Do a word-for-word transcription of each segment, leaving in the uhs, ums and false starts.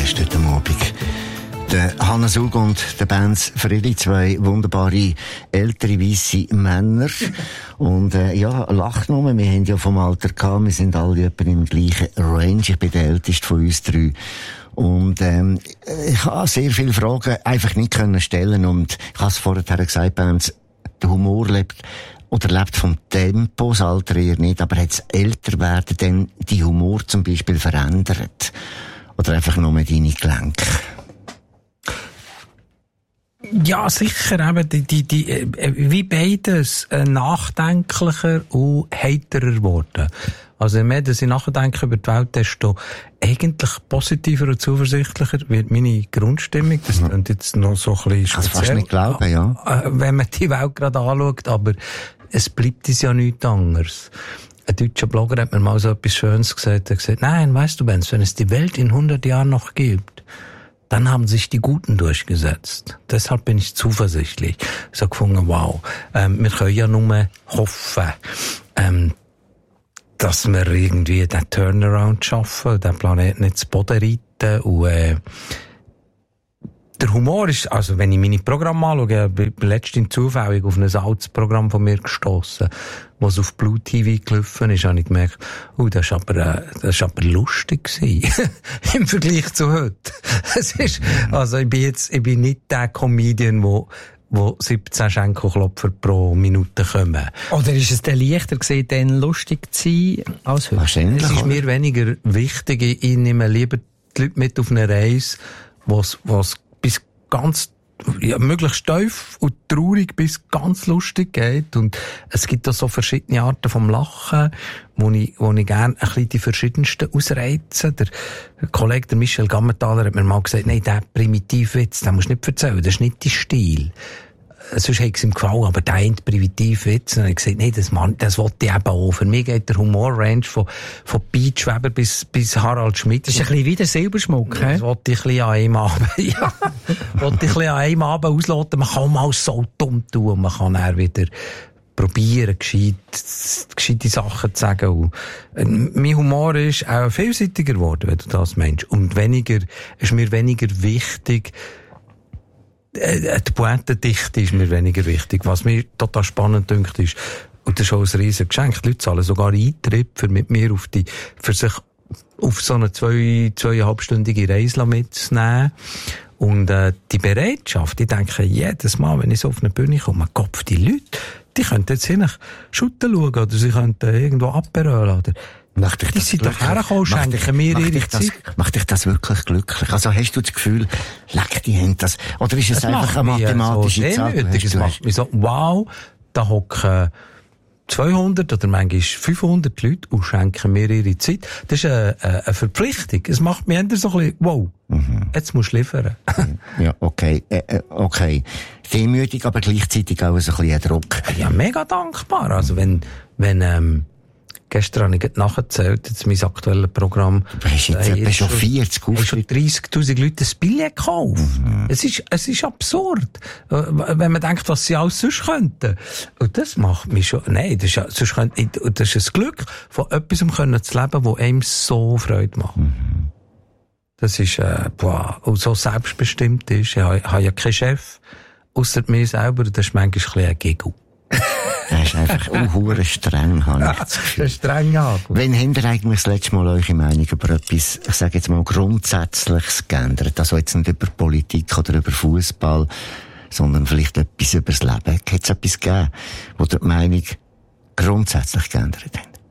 Gäste heute Abend. Der Hannes Ug und der Benz Freddy, zwei wunderbare ältere weisse Männer. Und äh, ja, lach nur, wir haben ja vom Alter gehabt, wir sind alle etwa im gleichen Range. Ich bin der älteste von uns drei. Und ähm, ich habe sehr viele Fragen einfach nicht können stellen. Und ich habe es vorher gesagt, Benz, der Humor lebt oder lebt vom Tempo, das Alter eher nicht, aber hat das Älterwerden denn die Humor zum Beispiel verändert? Oder einfach nur deine Gelenke? Ja, sicher, eben, die, die, die, äh, wie beides, äh, nachdenklicher und heiterer geworden. Also, je mehr, dass ich nachdenke über die Welt, desto eigentlich positiver und zuversichtlicher wird meine Grundstimmung. Das klingt jetzt noch so ein bisschen speziell. Kannst fast nicht glauben, ja. Äh, wenn man die Welt gerade anschaut, aber es bleibt uns ja nichts anderes. Ein deutscher Blogger hat mir mal so etwas Schönes gesagt. Er hat gesagt, nein, weißt du, Benz, wenn es die Welt in hundert Jahren noch gibt, dann haben sich die Guten durchgesetzt. Deshalb bin ich zuversichtlich. Ich habe gefunden, wow, ähm, wir können ja nur hoffen, ähm, dass wir irgendwie den Turnaround schaffen, den Planeten nicht zu Boden reiten. Und äh, der Humor ist, also wenn ich meine Programme anschaue, ich bin letztens zufällig auf ein altes Programm von mir gestossen, was auf Blue T V gelaufen ist, habe ich gemerkt, oh, das ist aber, äh, das ist aber lustig gewesen. Im Vergleich zu heute. Es ist, also ich bin jetzt, ich bin nicht der Comedian, wo wo siebzehn Schenkelklopfer pro Minute kommen. Oder ist es dann leichter gewesen, dann lustig zu sein als heute? Wahrscheinlich. Es ist mir weniger wichtig. Ich nehme lieber die Leute mit auf eine Reise, was, was bis ganz, ja, möglichst tief und traurig bis ganz lustig geht. Und es gibt da so verschiedene Arten vom Lachen, wo ich, wo ich gerne ein bisschen die verschiedensten ausreize. Der Kollege, der Michel Gammenthaler, hat mir mal gesagt, nein, der Primitivwitz, den musst du nicht erzählen, das ist nicht dein Stil. Sonst hätte es ihm gefallen, aber der eine Primitivwitz, und dann habe ich gesagt, nein, das, man, das wollte ich eben auch. Für mich geht der Humorrange von, von Piet Schweber bis, bis Harald Schmidt. Das ist ein bisschen wie der Silberschmuck, Das wollte ich ein bisschen an einem Abend, ja, wollte ich ein bisschen an einem Abend ausloten. Man kann mal so dumm tun, und man kann dann wieder probieren, gescheit, gescheite Sachen zu sagen. Und, äh, mein Humor ist auch vielseitiger geworden, wenn du das meinst. Und weniger, ist mir weniger wichtig, äh, die Pointendichte ist mir weniger wichtig. Was mir total spannend dünkt ist, und das ist auch ein riesen Geschenk, die Leute zahlen sogar Eintritt, für mit mir auf die, für sich auf so eine zwei, zweieinhalbstündige Reise mitzunehmen. Und, äh, die Bereitschaft, ich denke jedes Mal, wenn ich so auf eine Bühne komme, Kopf, die Leute, die könnten jetzt hin Schutten schauen, oder sie könnten irgendwo abberölen, oder Macht dich die das sind doch glücklich? hergekommen, schenken mir macht ihre dich das, Zeit. Macht dich das wirklich glücklich? Also hast du das Gefühl, leck die Hände das, oder ist es Das einfach eine macht mich mathematische so Zahl? demütig. Es macht mich so, wow, da hocken zweihundert oder manchmal fünfhundert Leute und schenken mir ihre Zeit. Das ist eine, eine Verpflichtung. Es macht mich eher so ein bisschen, wow, mhm. jetzt musst du liefern. Ja, okay, äh, okay. Demütig, aber gleichzeitig auch so ein bisschen Druck. Ja, mega dankbar. Also wenn, wenn, ähm, gestern habe ich gerade nachgezählt, jetzt mein aktuelles Programm. Du hast jetzt etwa schon vierzig Auftritte. schon dreissigtausend Leute ein Billett gekauft. Mhm. Es ist, es ist absurd. Wenn man denkt, was sie alles sonst könnten. Und das macht mich schon, nein, das ist ja, sonst könnte ich, das ist ein Glück, von etwas können zu leben, das einem so Freude macht. Mhm. Das ist, äh, boah, und so selbstbestimmt ist. Ich habe, habe ja keinen Chef, ausser mir selber, das ist manchmal ein bisschen ein Giggle. Das ist einfach unhure streng, habe ich das Gefühl. Das ist streng, ja. Wann habt ihr eigentlich das letzte Mal eure Meinung über etwas, ich sage jetzt mal, Grundsätzliches geändert? Also jetzt nicht über Politik oder über Fußball, sondern vielleicht etwas über das Leben. Hat es etwas gegeben, wo ihr die Meinung grundsätzlich geändert habt?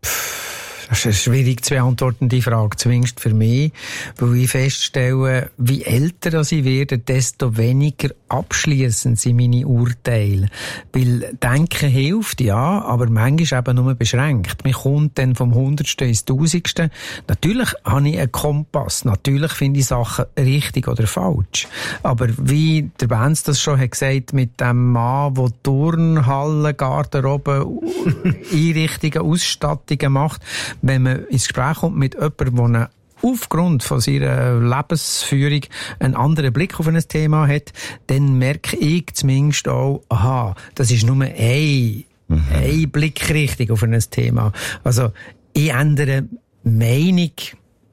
Das ist eine schwierig zu beantwortende Frage, zumindest für mich, weil ich feststelle, wie älter ich werde, desto weniger abschliessend sind meine Urteile. Weil Denken hilft, ja, aber manchmal eben nur beschränkt. Man kommt dann vom Hundertsten ins Tausendste. Natürlich habe ich einen Kompass, natürlich finde ich Sachen richtig oder falsch. Aber wie der Benz das schon hat gesagt, mit dem Mann, der Turnhallen, Garderobe, Einrichtungen, Ausstattungen macht, wenn man ins Gespräch kommt mit jemandem, der eine aufgrund von seiner Lebensführung einen anderen Blick auf ein Thema hat, dann merke ich zumindest auch, aha, das ist nur ein, mhm. ein Blickrichtung auf ein Thema. Also, ich ändere Meinung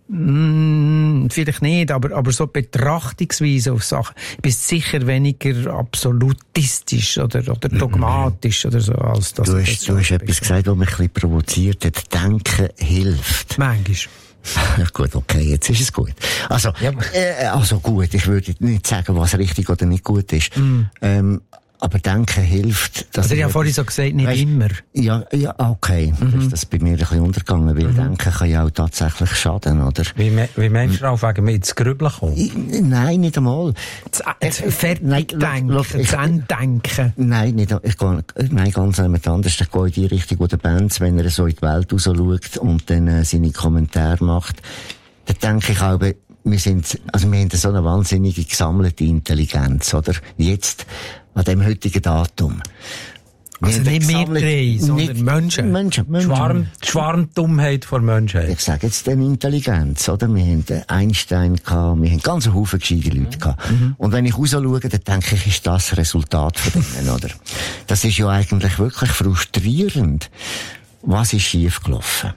Mm, vielleicht nicht, aber, aber so Betrachtungsweise auf Sachen. Ich bin sicher weniger absolutistisch oder, oder dogmatisch mm. oder so, als das. Du hast, du hast etwas gesagt, was mich ein bisschen provoziert hat. Denken hilft. Manchmal. Ja, gut, okay, jetzt ist es gut. Also, ja. äh, also gut, ich würde nicht sagen, was richtig oder nicht gut ist. Mm. Ähm, Aber Denken hilft. Dass also ich habe vorhin so gesagt, nicht weißt, immer. Ja, ja, okay. Mhm. Das ist das bei mir ein bisschen untergegangen, weil mhm. Denken kann ja auch tatsächlich schaden, oder? Wie, me, wie meinst du auch wegen mir ins Grübeln kommen? Nein, nicht einmal. Das, das Fertigdenken, das Enddenken. Nein, nicht, ich gehe, nein, ganz jemand anders. Ich gehe in die Richtung, wo der Benz, wenn er so in die Welt raus schaut und dann äh, seine Kommentare macht, dann denke ich auch, wir sind, also wir haben so eine wahnsinnige gesammelte Intelligenz, oder? Jetzt, an dem heutigen Datum. Also nicht wir drei, sondern nicht Menschen. Menschen, Menschen. Schwarm, Schwarmdummheit vor Menschheit. Ich sage jetzt eine Intelligenz, oder? Wir haben Einstein gehabt, wir haben ganz einen Haufen gescheite Leute gehabt. Mhm. Und wenn ich rausschaue, dann denke ich, ist das Resultat von denen, oder? Das ist ja eigentlich wirklich frustrierend. Was ist schiefgelaufen?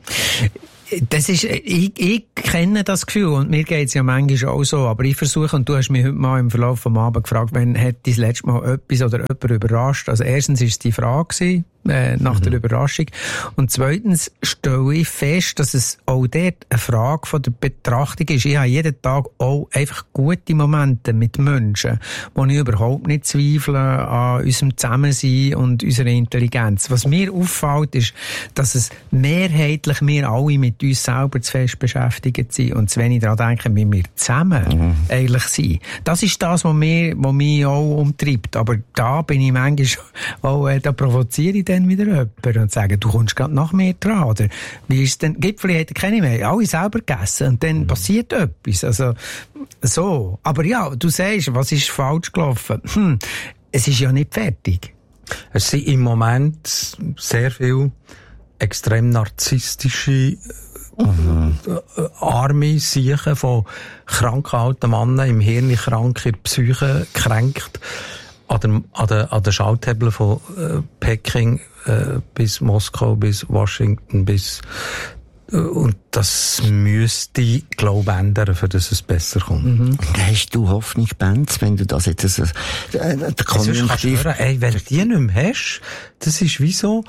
Das ist, ich, ich kenne das Gefühl und mir geht's ja manchmal auch so, aber ich versuche, und du hast mich heute mal im Verlauf vom Abend gefragt, wenn hat dich das letzte Mal etwas oder jemand überrascht? Also erstens ist es die Frage gewesen, äh, nach mhm. der Überraschung, und zweitens stelle ich fest, dass es auch dort eine Frage von der Betrachtung ist. Ich habe jeden Tag auch einfach gute Momente mit Menschen, wo ich überhaupt nicht zweifle an unserem Zusammensein und unserer Intelligenz. Was mir auffällt, ist, dass es mehrheitlich wir alle mit uns selber zu fest beschäftigt sind und zu wenig daran denken, wie wir zusammen mhm. eigentlich sind. Das ist das, was mich, was mich auch umtreibt. Aber da bin ich manchmal auch, äh, da provoziere ich dann wieder jemanden und sage, du kommst gerade nach mir dran, oder? Wie ist denn, Gipfeli hätte keine mehr, alle selber gegessen und dann mhm. passiert etwas. Also, so. Aber ja, du sagst, was ist falsch gelaufen? Hm, es ist ja nicht fertig. Es sind im Moment sehr viel extrem narzisstische Mhm. arme Siechen von kranken alten Männern im Hirn kranke Psyche kränkt an der, an der, an der Schalthebel von äh, Peking äh, bis Moskau, bis Washington, bis äh, und das müsste, glaube ich, ändern, für dass es besser kommt. Mhm. Hast du Hoffnung, Benz, wenn du das jetzt äh, der Konjunktiv... Ey, wenn du die nicht mehr hast, das ist wie so...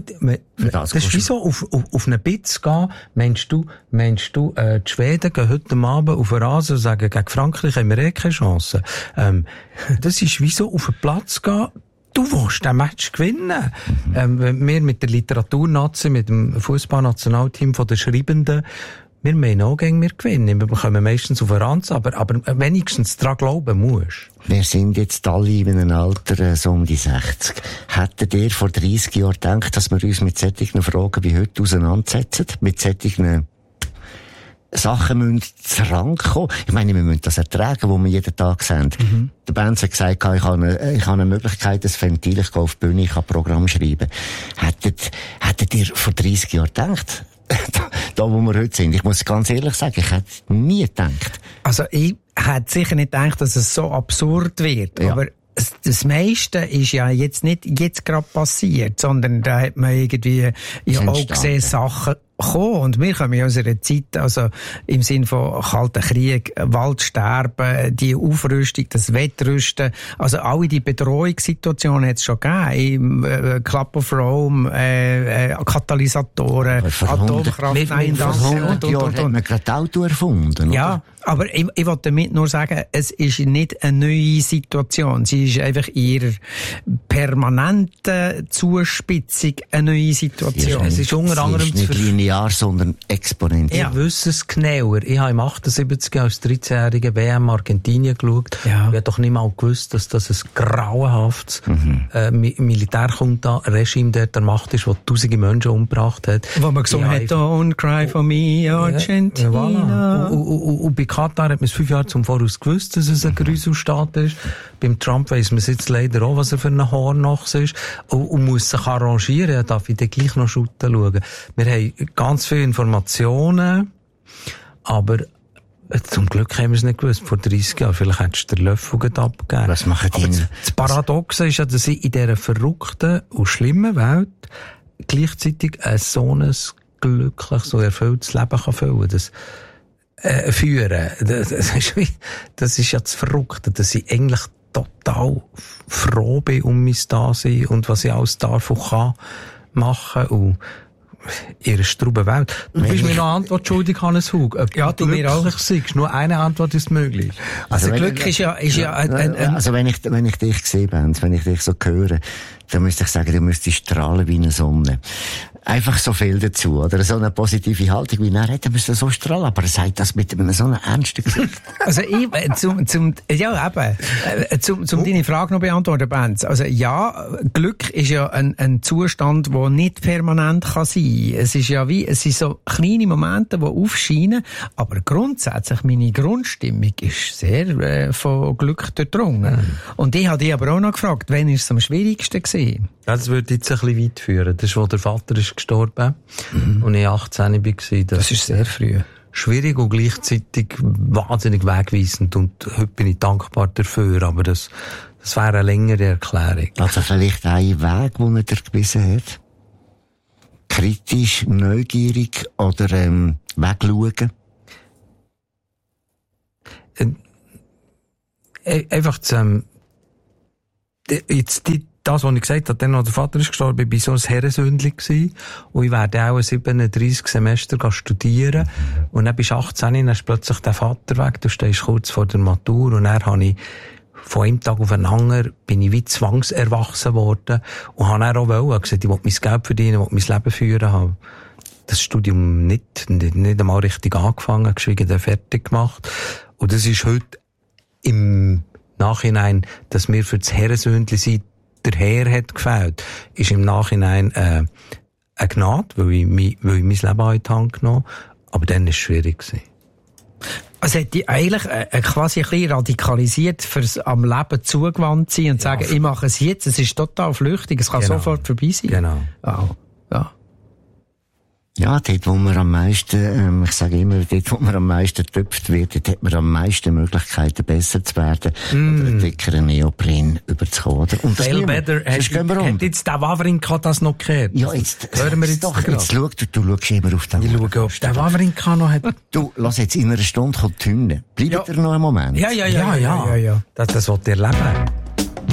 Das, das ist wie so auf, auf, auf eine Bitz gehen. Meinst du, meinst du, äh, die Schweden gehen heute Abend auf den Rasen und sagen, gegen Frankreich haben wir eh keine Chance. Ähm, das ist wie so auf den Platz gehen. Du willst den Match gewinnen. Mhm. Ähm, wenn wir mit der Literaturnazi, mit dem Fußballnationalteam von den Schreibenden, wir meinen auch gegen wir gewinnen. Wir kommen meistens auf den Ranz, aber, aber wenigstens daran glauben musst. Wir sind jetzt alle in einem Alter äh, so um die sechzig. Hättet ihr vor dreissig Jahren gedacht, dass wir uns mit solchen Fragen wie heute auseinandersetzen? Mit solchen Sachen müssen zurankommen? Ich meine, wir müssen das ertragen, was wir jeden Tag sehen. Mhm. Der Benz hat gesagt, ich habe eine, ich habe eine Möglichkeit, ein Ventil, ich gehe auf die Bühne, ich kann Programm schreiben. Hättet, hättet ihr vor dreissig Jahren gedacht? Da, da, wo wir heute sind. Ich muss ganz ehrlich sagen, ich hätte nie gedacht. Also, ich hätte sicher nicht gedacht, dass es so absurd wird. Ja. Aber das meiste ist ja jetzt nicht jetzt gerade passiert, sondern da hat man irgendwie ja auch gesehen, Sachen kommen. Und wir kommen ja aus einer Zeit, also im Sinn von Kalten Krieg, Waldsterben, die Aufrüstung, das Wettrüsten, also alle die Bedrohungssituationen hat es schon gegeben. Im äh, Club of Rome, äh, äh, Katalysatoren, Atomkraft, nein, das und, und, und, und. Hat man gerade Auto erfunden, ja, oder? Aber ich, ich wollte damit nur sagen, es ist nicht eine neue Situation. Sie ist einfach in ihrer permanenten Zuspitzung eine neue Situation. Ja, es ist unter anderem nicht linear, sondern exponentiell. Ja. Ich wüsste es genauer. Ich habe im achtundsiebzig als dreizehnjähriger W M Argentinien geschaut. Ja. Ich habe doch nicht mal gewusst, dass das ein grauenhaftes mhm. äh, Militärjunta-Regime dort der Macht ist, das tausende Menschen umgebracht hat. Wo man gesungen hat, Don't cry for me, Argentina. Ja, voilà. Und, und, und, und bei Katar hat man es fünf Jahre zum Voraus gewusst, dass es ein Gruselstaat ist. Beim Trump weiss man es jetzt leider auch, was er für ein Hornochs ist. Und, und muss sich arrangieren. Ja, darf ich dann gleich noch shooten schauen. Wir haben ganz viele Informationen, aber zum Glück haben wir es nicht gewusst. Vor dreissig Jahren. Vielleicht hättest du den Löffel abgegeben. Was machen die? Das, das Paradoxe ist ja, dass ich in dieser verrückten und schlimmen Welt gleichzeitig ein so ein glückliches, so erfülltes Leben kann führen kann. äh, führen. Das, das, ist wie, das ist ja das Verrückte, dass ich eigentlich total froh bin um mein Dasein und was ich alles darf und kann machen und ihre strube Welt. Du bist mir noch eine Antwort schuldig, Hannes Hug. Ob ja, du mir auch. Siehst. Nur eine Antwort ist möglich. Also, also Glück ist ja, ist ja, ein, ein, ein also wenn ich, wenn ich dich sehe, Benz, wenn ich dich so höre, dann müsste ich sagen, du müsstest strahlen wie eine Sonne. Einfach so viel dazu, oder? So eine positive Haltung, wie er hätte müssen so strahlen, aber er sagt das mit einem so einem ernsten Gesicht. Also ich, zum, zum, ja eben, äh, zum, zum oh. deine Frage noch beantworten, Benz. Also ja, Glück ist ja ein, ein Zustand, der nicht permanent kann sein. Es ist ja wie, es sind so kleine Momente, die aufscheinen, aber grundsätzlich meine Grundstimmung ist sehr äh, von Glück durchdrungen. Mhm. Und ich habe dich aber auch noch gefragt, wann war es am schwierigsten gewesen? Ja, das würde jetzt ein bisschen weit führen. Das ist, wo der Vater ist gestorben mhm. und ich achtzehn war. Das, das ist sehr früh. Schwierig und gleichzeitig wahnsinnig wegweisend und heute bin ich dankbar dafür, aber das, das wäre eine längere Erklärung. Also vielleicht ein Weg, den er dir gewiesen hat? Kritisch, neugierig oder ähm, wegschauen? Äh, einfach zum, jetzt die das, was ich gesagt habe, dann noch der Vater ist gestorben, ich war so ein Herrensündli gewesen. Und ich werde auch siebenunddreissig Semester studieren. Und dann bist du achtzehn, dann ist plötzlich der Vater weg, du stehst kurz vor der Matur. Und dann habe ich von einem Tag auf den anderen, bin ich wie zwangserwachsen worden. Und habe dann auch wollen, gesagt, ich will mein Geld verdienen, ich will mein Leben führen haben. Das Studium nicht, nicht, nicht einmal richtig angefangen, geschwiegen dann fertig gemacht. Und das ist heute im Nachhinein, dass wir für das Herrensündli sind, der Herr hat gefällt, ist im Nachhinein äh, eine Gnade, weil ich, mi, weil ich mein Leben in die Hand genommen habe. Aber dann war es schwierig gewesen. Also hätte ich eigentlich äh, quasi ein bisschen radikalisiert, fürs am Leben zugewandt sein und ja, sagen, ich mache es jetzt, es ist total flüchtig, es kann genau. sofort vorbei sein. Genau. Oh, ja. Ja, dort, wo man am meisten, ähm, ich sage immer, dort, wo man am meisten getöpft wird, dort hat man am meisten Möglichkeiten, besser zu werden, mm. oder einen dickeren Neopren überzukommen. Und das Bellwether, hat jetzt der Wawrinka das noch gehört? Ja, jetzt, hören wir jetzt doch, jetzt schau, du, du schaust immer auf den Ich schaue, ob der Wawrinka noch hat. Du, lass jetzt in einer Stunde kommt die Hymne. Bleibt ja. er noch einen Moment? Ja, ja, ja, ja, ja, ja, ja. Das, das wollt ihr erleben.